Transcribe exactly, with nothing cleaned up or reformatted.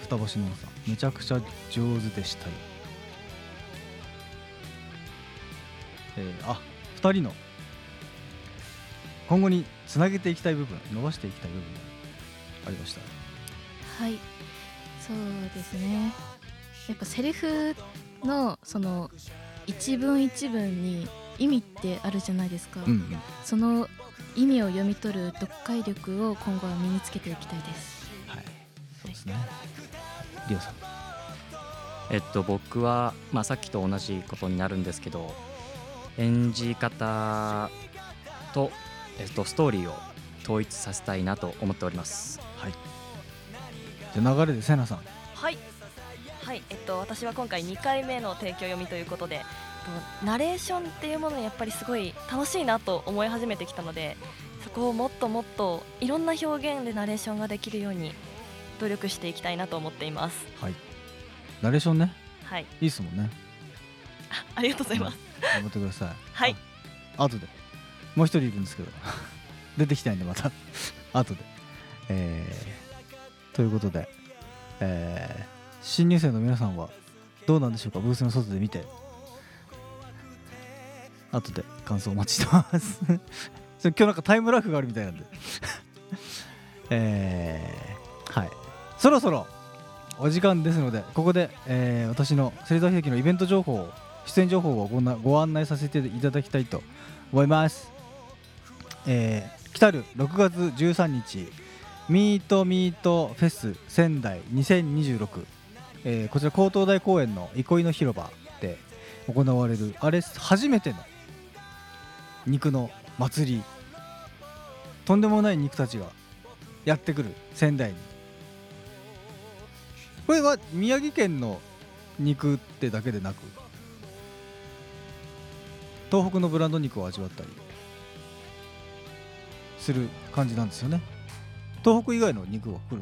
双葉しのさん、めちゃくちゃ上手でしたよ。えー、あ、ふたりの今後につなげていきたい部分、伸ばしていきたい部分がありました。 はい、そうですね。やっぱセリフのその一文一文に意味ってあるじゃないですか、 うんうん、 その意味を読み取る読解力を今後は身につけていきたいです。 はい、そうですね。リオさん。 えっと僕は、まあ、さっきと同じことになるんですけど、演じ方と、えっと、ストーリーを統一させたいなと思っております。 はい。じゃあ流れでセナさん。 はいはい、えっと、私は今回にかいめの提供読みということで、ナレーションっていうものにやっぱりすごい楽しいなと思い始めてきたので、そこをもっともっといろんな表現でナレーションができるように努力していきたいなと思っています。 はい。ナレーションね、 はい、 いいっすもんね。 ありがとうございます。 頑張ってください。 はい。 あ後でもう一人いるんですけど出てきたいんでまた後で、えー、ということで、えー、新入生の皆さんはどうなんでしょうか。ブースの外で見て後で感想お待ちしてます今日なんかタイムラグがあるみたいなんでえー、はい、そろそろお時間ですので、ここで、えー、私の芹沢秀樹のイベント情報、出演情報を ご, なご案内させていただきたいと思います。えー、来たるろくがつじゅうさんにちミートミートフェス仙台にせんにじゅうろく、えー、こちら高等大公園の憩いの広場で行われるあれ初めての肉の祭り、とんでもない肉たちがやってくる仙台に。これは宮城県の肉ってだけでなく東北のブランド肉を味わったりする感じなんですよね。東北以外の肉が来る